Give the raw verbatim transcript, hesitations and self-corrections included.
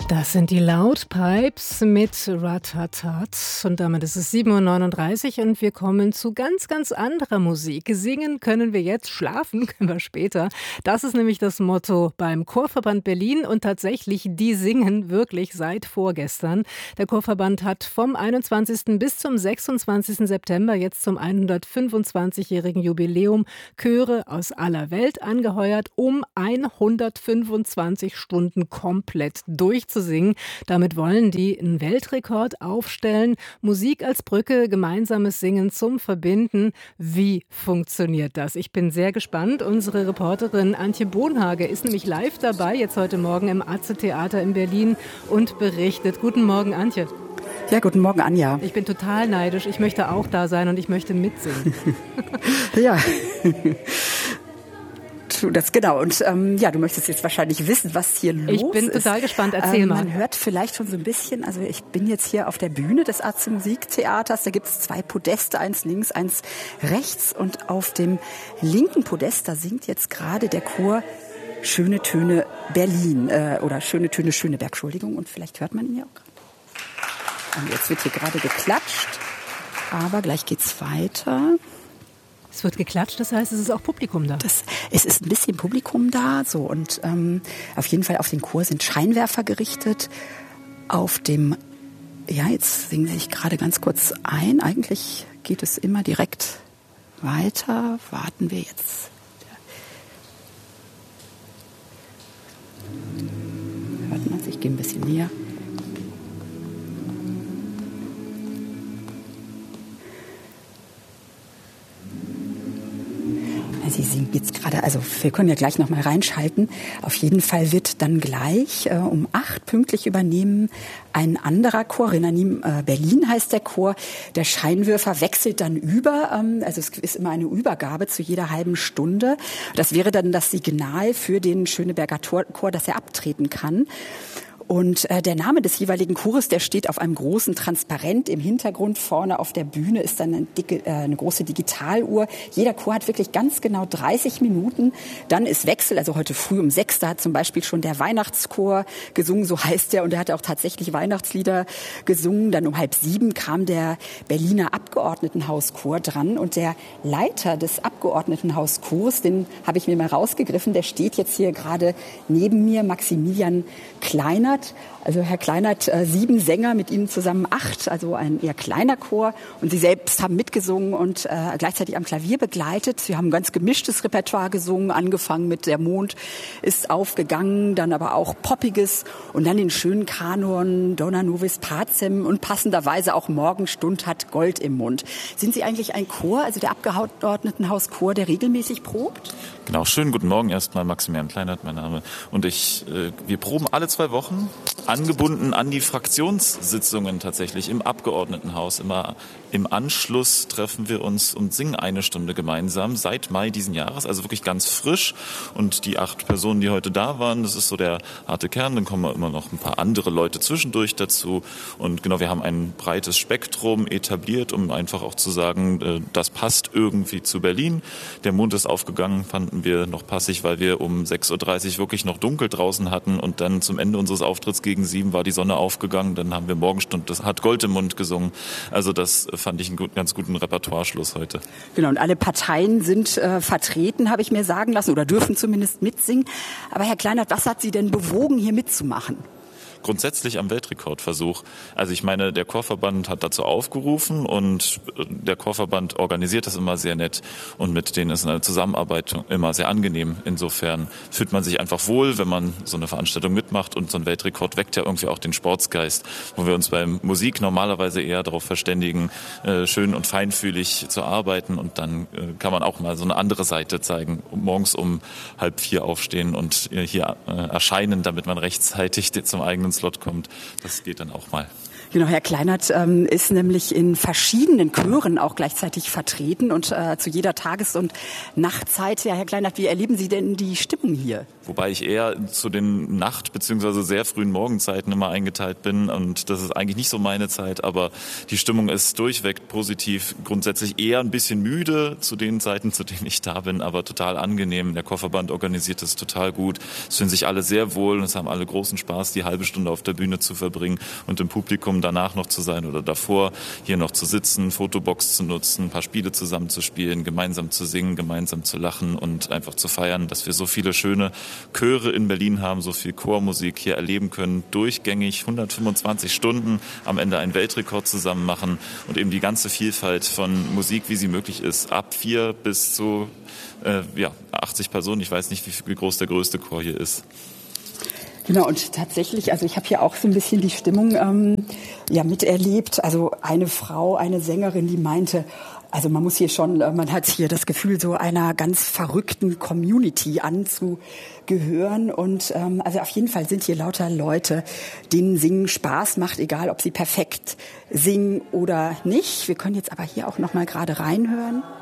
Das sind die Loudpipes mit Ratatat und damit ist es sieben Uhr neununddreißig und wir kommen zu ganz, ganz anderer Musik. Singen können wir jetzt, schlafen können wir später. Das ist nämlich das Motto beim Chorverband Berlin und tatsächlich, die singen wirklich seit vorgestern. Der Chorverband hat vom einundzwanzigsten bis zum sechsundzwanzigsten September jetzt zum hundertfünfundzwanzigjährigen Jubiläum Chöre aus aller Welt angeheuert, um hundertfünfundzwanzig Stunden komplett durchzuführen. Singen. Damit wollen die einen Weltrekord aufstellen. Musik als Brücke, gemeinsames Singen zum Verbinden. Wie funktioniert das? Ich bin sehr gespannt. Unsere Reporterin Antje Bohnhage ist nämlich live dabei, jetzt heute Morgen im Atze-Theater in Berlin und berichtet. Guten Morgen, Antje. Ja, guten Morgen, Anja. Ich bin total neidisch. Ich möchte auch da sein und ich möchte mitsingen. Ja. Das genau. Und ähm, ja, du möchtest jetzt wahrscheinlich wissen, was hier los ist. Ich bin total gespannt. Erzähl ähm, mal. Man hört vielleicht schon so ein bisschen, also ich bin jetzt hier auf der Bühne des Atze Musiktheaters. Da gibt es zwei Podeste, eins links, eins rechts. Und auf dem linken Podest, da singt jetzt gerade der Chor Schöne Töne Berlin äh, oder Schöne Töne Schöneberg, Entschuldigung. Und vielleicht hört man ihn ja auch gerade. Und jetzt wird hier gerade geklatscht, aber gleich geht's weiter. Es wird geklatscht, das heißt, es ist auch Publikum da. Das, es ist ein bisschen Publikum da, so und ähm, auf jeden Fall auf den Chor sind Scheinwerfer gerichtet. Auf dem, ja, jetzt singe ich gerade ganz kurz ein. Eigentlich geht es immer direkt weiter. Warten wir jetzt. Hört man sich? Ich gehe ein bisschen näher. Sie singt jetzt gerade, also wir können ja gleich noch mal reinschalten. Auf jeden Fall wird dann gleich äh, um acht pünktlich übernehmen ein anderer Chor, Renanim äh, Berlin heißt der Chor. Der Scheinwerfer wechselt dann über, ähm, also es ist immer eine Übergabe zu jeder halben Stunde. Das wäre dann das Signal für den Schöneberger Chor, dass er abtreten kann. Und äh, der Name des jeweiligen Chores, der steht auf einem großen Transparent im Hintergrund. Vorne auf der Bühne ist dann eine, dicke, äh, eine große Digitaluhr. Jeder Chor hat wirklich ganz genau dreißig Minuten. Dann ist Wechsel, also heute früh um sechs, da hat zum Beispiel schon der Weihnachtschor gesungen, so heißt der. Und der hat auch tatsächlich Weihnachtslieder gesungen. Dann um halb sieben kam der Berliner Abgeordnetenhauschor dran. Und der Leiter des Abgeordnetenhauschors, den habe ich mir mal rausgegriffen, der steht jetzt hier gerade neben mir, Maximilian Kleinert. Also Herr Kleinert, äh, sieben Sänger, mit Ihnen zusammen acht, also ein eher kleiner Chor. Und Sie selbst haben mitgesungen und äh, gleichzeitig am Klavier begleitet. Sie haben ein ganz gemischtes Repertoire gesungen, angefangen mit Der Mond ist aufgegangen, dann aber auch Poppiges und dann den schönen Kanon Dona Nobis Pacem und passenderweise auch Morgenstund hat Gold im Mund. Sind Sie eigentlich ein Chor, also der Abgeordnetenhauschor, der regelmäßig probt? Genau, schönen guten Morgen erstmal, Maximilian Kleinert, mein Name. Und ich, äh, wir proben alle zwei Wochen, angebunden an die Fraktionssitzungen tatsächlich im Abgeordnetenhaus. Immer im Anschluss treffen wir uns und singen eine Stunde gemeinsam seit Mai diesen Jahres, also wirklich ganz frisch. Und die acht Personen, die heute da waren, das ist so der harte Kern, dann kommen immer noch ein paar andere Leute zwischendurch dazu. Und genau, wir haben ein breites Spektrum etabliert, um einfach auch zu sagen, äh, das passt irgendwie zu Berlin. Der Mond ist aufgegangen, fanden wir noch passig, weil wir um sechs Uhr dreißig wirklich noch dunkel draußen hatten und dann zum Ende unseres Auftritts gegen sieben war die Sonne aufgegangen, dann haben wir Morgenstund, das hat Gold im Mund gesungen. Also das fand ich einen gut, ganz guten Repertoireschluss heute. Genau, und alle Parteien sind äh, vertreten, habe ich mir sagen lassen, oder dürfen zumindest mitsingen. Aber Herr Kleinert, was hat Sie denn bewogen, hier mitzumachen? Grundsätzlich am Weltrekordversuch. Also ich meine, der Chorverband hat dazu aufgerufen und der Chorverband organisiert das immer sehr nett und mit denen ist eine Zusammenarbeit immer sehr angenehm. Insofern fühlt man sich einfach wohl, wenn man so eine Veranstaltung mitmacht und so ein Weltrekord weckt ja irgendwie auch den Sportsgeist, wo wir uns beim Musik normalerweise eher darauf verständigen, äh, schön und feinfühlig zu arbeiten und dann äh, kann man auch mal so eine andere Seite zeigen, morgens um halb vier aufstehen und äh, hier äh, erscheinen, damit man rechtzeitig zum eigenen Slot kommt. Das geht dann auch mal. Genau, Herr Kleinert ähm, ist nämlich in verschiedenen Chören auch gleichzeitig vertreten und äh, zu jeder Tages- und Nachtzeit. Ja, Herr Kleinert, wie erleben Sie denn die Stimmung hier? Wobei ich eher zu den Nacht- bzw. sehr frühen Morgenzeiten immer eingeteilt bin und das ist eigentlich nicht so meine Zeit, aber die Stimmung ist durchweg positiv, grundsätzlich eher ein bisschen müde zu den Zeiten, zu denen ich da bin, aber total angenehm. Der Chorverband organisiert das total gut. Es fühlen sich alle sehr wohl und es haben alle großen Spaß, die halbe Stunde auf der Bühne zu verbringen und im Publikum danach noch zu sein oder davor hier noch zu sitzen, Fotobox zu nutzen, ein paar Spiele zusammen zu spielen, gemeinsam zu singen, gemeinsam zu lachen und einfach zu feiern, dass wir so viele schöne Chöre in Berlin haben, so viel Chormusik hier erleben können, durchgängig hundertfünfundzwanzig Stunden, am Ende einen Weltrekord zusammen machen und eben die ganze Vielfalt von Musik, wie sie möglich ist, ab vier bis zu äh, ja, achtzig Personen. Ich weiß nicht, wie groß der größte Chor hier ist. Genau, und tatsächlich, also ich habe hier auch so ein bisschen die Stimmung ähm, ja miterlebt. Also eine Frau, eine Sängerin, die meinte, also man muss hier schon, man hat hier das Gefühl, so einer ganz verrückten Community anzugehören. Und ähm, also auf jeden Fall sind hier lauter Leute, denen Singen Spaß macht, egal ob sie perfekt singen oder nicht. Wir können jetzt aber hier auch noch mal gerade reinhören.